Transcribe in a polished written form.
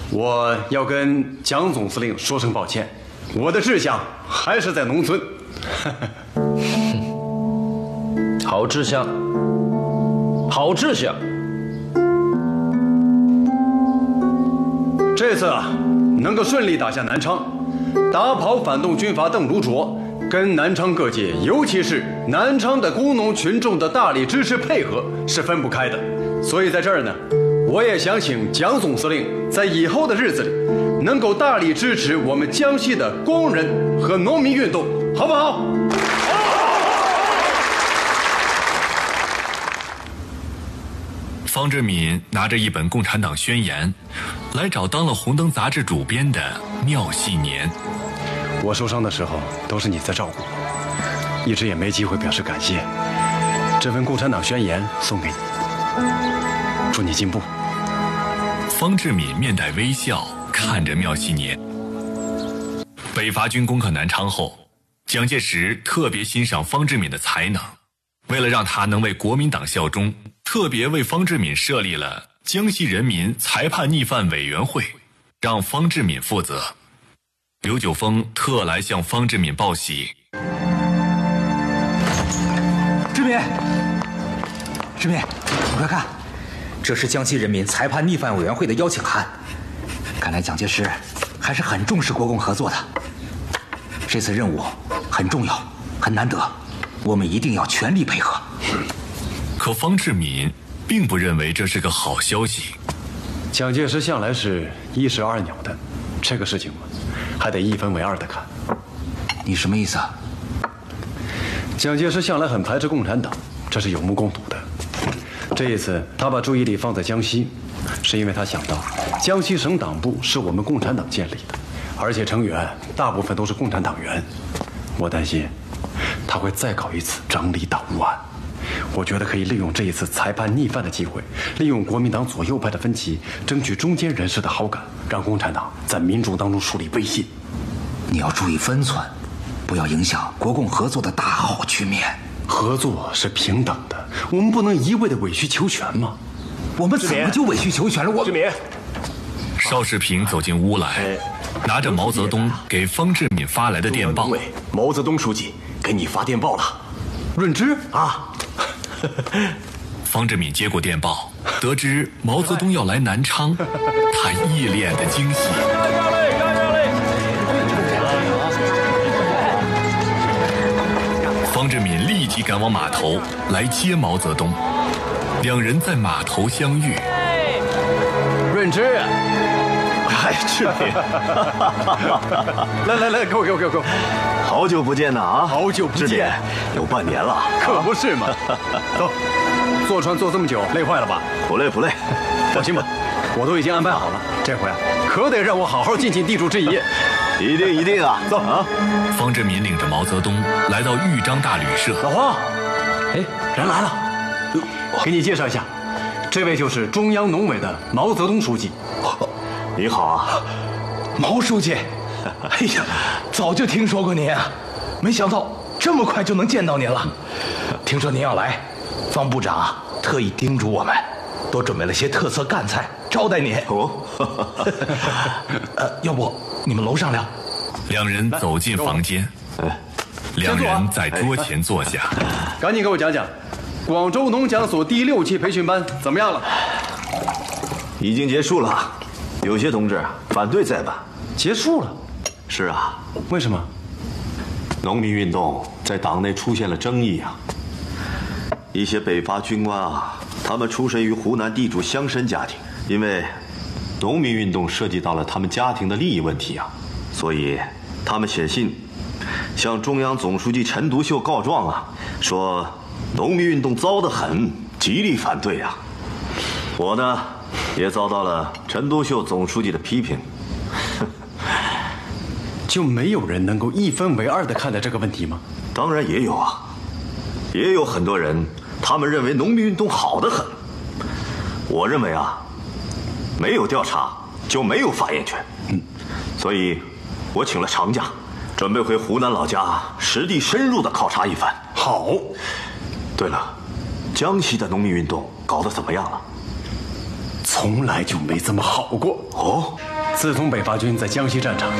我要跟蒋总司令说声抱歉，我的志向还是在农村。 好志向，好志向。 这次啊，能够顺利打下南昌，打跑反动军阀邓如琢，跟南昌各界，尤其是南昌的工农群众的大力支持配合是分不开的。所以在这儿呢，我也想请蒋总司令在以后的日子里，能够大力支持我们江西的工人和农民运动，好不好？ 方志敏拿着一本《共产党宣言》，来找当了《红灯》杂志主编的廖细年。 我受伤的时候都是你在照顾我，一直也没机会表示感谢。这份《共产党宣言》送给你，祝你进步。 方志敏面带微笑看着廖细年。北伐军攻克南昌后，蒋介石特别欣赏方志敏的才能，为了让他能为国民党效忠，特别为方志敏设立了江西人民裁判逆犯委员会，让方志敏负责。刘九峰特来向方志敏报喜。 志敏，你快看，这是江西人民裁判逆犯委员会的邀请函。看来蒋介石还是很重视国共合作的。这次任务很重要，很难得，我们一定要全力配合。 可方志敏并不认为这是个好消息。 蒋介石向来是一石二鸟的，这个事情嘛，还得一分为二的看。 你什么意思啊？ 蒋介石向来很排斥共产党，这是有目共睹的。这一次他把注意力放在江西，是因为他想到江西省党部是我们共产党建立的，而且成员大部分都是共产党员。我担心他会再搞一次整理党务案。我觉得可以利用这一次裁判逆犯的机会，利用国民党左右派的分歧，争取中间人士的好感，让共产党在民众当中树立威信。 你要注意分寸，不要影响国共合作的大好局面。 合作是平等的，我们不能一味的委曲求全嘛。 我们怎么就委曲求全了？ 志敏， 邵世平走进屋来，拿着毛泽东给方志敏发来的电报。 毛泽东书记给你发电报了。 润之啊。 方志敏接过电报，得知毛泽东要来南昌，他一脸的惊喜。方志敏立即赶往码头来接毛泽东，两人在码头相遇。 润之， 哎，志敏， 来，给我， 好久不见呐啊！ 好久不见， 有半年了， 可不是嘛。走，坐船坐这么久，累坏了吧？ 不累。 放心吧，我都已经安排好了，这回啊，可得让我好好尽地主之谊。 一定啊！走啊！ 方志敏领着毛泽东来到豫章大旅社。 老黄，哎，人来了，给你介绍一下，这位就是中央农委的毛泽东书记。 你好啊， 毛书记。哎呀，早就听说过您啊，没想到这么快就能见到您了。听说您要来，方部长特意叮嘱我们，多准备了些特色赣菜招待您。 哦， 要不你们楼上聊？ 两人走进房间，两人在桌前坐下。 赶紧给我讲讲，广州农讲所第6期培训班怎么样了？ 已经结束了，有些同志反对再办。 结束了？ 是啊。 为什么？ 农民运动在党内出现了争议啊。一些北伐军官啊，他们出身于湖南地主乡绅家庭，因为农民运动涉及到了他们家庭的利益问题啊，所以他们写信向中央总书记陈独秀告状啊，说农民运动糟得很，极力反对啊。我呢，也遭到了陈独秀总书记的批评。 就没有人能够一分为二地看待这个问题吗？ 当然也有啊，也有很多人，他们认为农民运动好得很。我认为啊，没有调查就没有发言权。所以我请了长假，准备回湖南老家实地深入地考察一番。 好。 对了，江西的农民运动搞得怎么样了？ 从来就没这么好过。 哦， 自从北伐军在江西战场